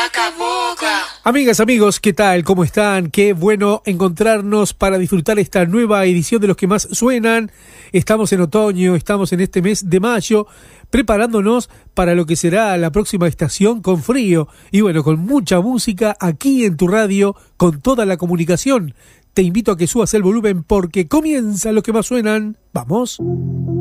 Amigas, amigos, ¿qué tal? ¿Cómo están? Qué bueno encontrarnos para disfrutar esta nueva edición de Los que más suenan. Estamos en otoño, estamos en este mes de mayo, preparándonos para lo que será la próxima estación con frío. Y bueno, con mucha música aquí en tu radio, con toda la comunicación. Te invito a que subas el volumen porque comienza Los que más suenan. ¡Vamos!